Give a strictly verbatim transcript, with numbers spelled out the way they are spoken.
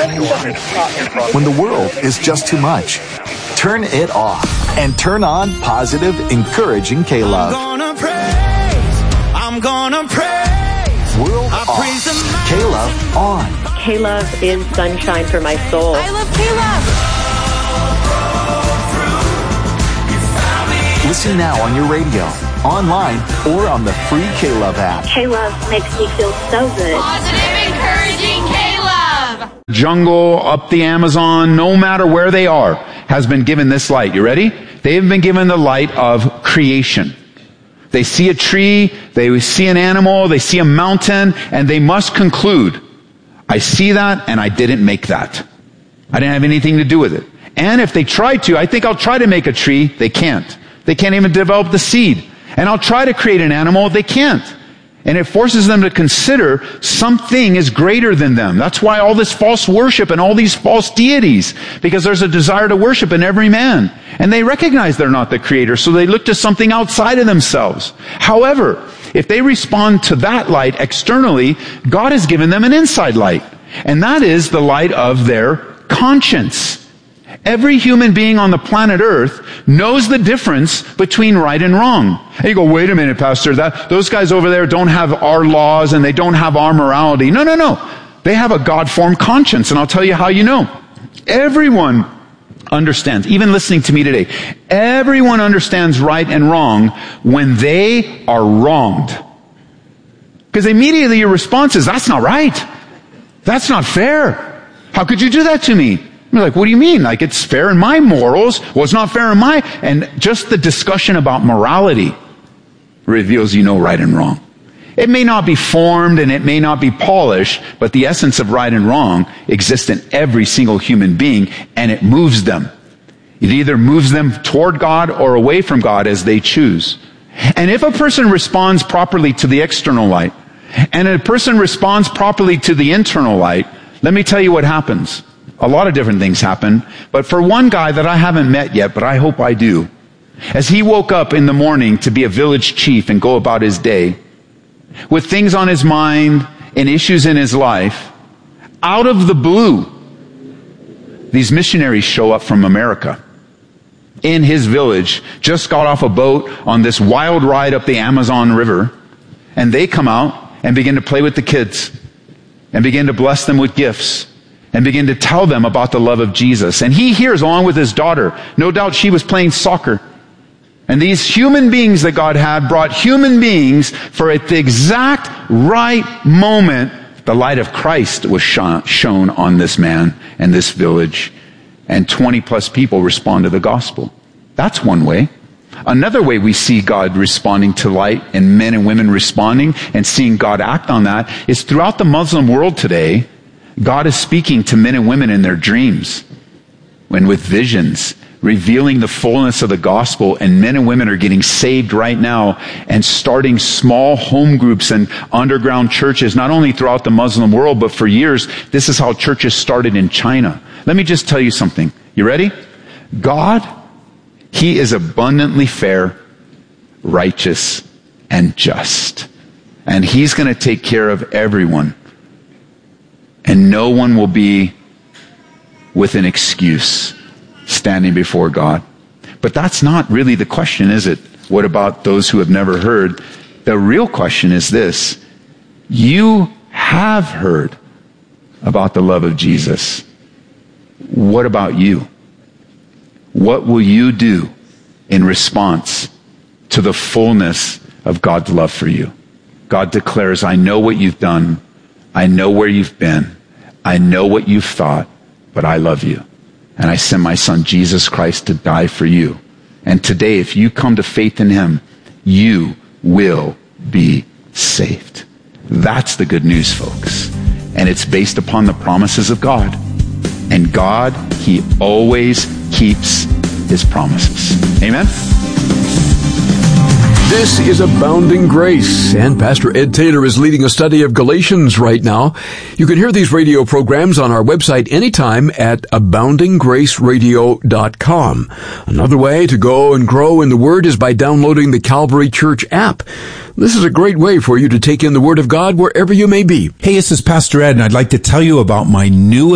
When the world is just too much, turn it off and turn on positive, encouraging K-Love. I'm gonna praise, I'm gonna praise. World I off, K-Love on. K-Love is sunshine for my soul. I love K-Love. Listen now on your radio, online, or on the free K-Love app. K-Love makes me feel so good. Positive, encouraging K-Love. Jungle, up the Amazon, no matter where they are, has been given this light. You ready? They have been given the light of creation. They see a tree, they see an animal, they see a mountain, and they must conclude, I see that and I didn't make that. I didn't have anything to do with it. And if they try to, I think I'll try to make a tree, they can't. They can't even develop the seed. And I'll try to create an animal, they can't. And it forces them to consider something is greater than them. That's why all this false worship and all these false deities, because there's a desire to worship in every man. And they recognize they're not the creator, so they look to something outside of themselves. However, if they respond to that light externally, God has given them an inside light. And that is the light of their conscience. Every human being on the planet Earth knows the difference between right and wrong. And you go, wait a minute, Pastor, that, those guys over there don't have our laws and they don't have our morality. No, no, no. They have a God-formed conscience, and I'll tell you how you know. Everyone understands, even listening to me today, everyone understands right and wrong when they are wronged. Because immediately your response is, that's not right. That's not fair. How could you do that to me? You're like, what do you mean? Like, it's fair in my morals. Well, it's not fair in my... And just the discussion about morality reveals you know right and wrong. It may not be formed and it may not be polished, but the essence of right and wrong exists in every single human being, and it moves them. It either moves them toward God or away from God as they choose. And if a person responds properly to the external light, and a person responds properly to the internal light, let me tell you what happens. A lot of different things happen, but for one guy that I haven't met yet, but I hope I do, as he woke up in the morning to be a village chief and go about his day, with things on his mind and issues in his life, out of the blue, these missionaries show up from America. In his village, just got off a boat on this wild ride up the Amazon River, and they come out and begin to play with the kids, and begin to bless them with gifts, and begin to tell them about the love of Jesus. And he hears, along with his daughter, no doubt she was playing soccer. And these human beings that God had brought human beings for at the exact right moment, the light of Christ was shone on this man and this village. And twenty plus people respond to the gospel. That's one way. Another way we see God responding to light and men and women responding and seeing God act on that is throughout the Muslim world today. God is speaking to men and women in their dreams, when with visions, revealing the fullness of the gospel, and men and women are getting saved right now and starting small home groups and underground churches, not only throughout the Muslim world, but for years, this is how churches started in China. Let me just tell you something. You ready? God, He is abundantly fair, righteous, and just. And He's going to take care of everyone. And no one will be with an excuse standing before God. But that's not really the question, is it? What about those who have never heard? The real question is this. You have heard about the love of Jesus. What about you? What will you do in response to the fullness of God's love for you? God declares, I know what you've done. I know where you've been. I know what you've thought, but I love you. And I sent my son Jesus Christ to die for you. And today, if you come to faith in Him, you will be saved. That's the good news, folks. And it's based upon the promises of God. And God, He always keeps His promises. Amen? This is Abounding Grace, and Pastor Ed Taylor is leading a study of Galatians right now. You can hear these radio programs on our website anytime at abounding grace radio dot com. Another way to go and grow in the Word is by downloading the Calvary Church app. This is a great way for you to take in the Word of God wherever you may be. Hey, this is Pastor Ed, and I'd like to tell you about my newest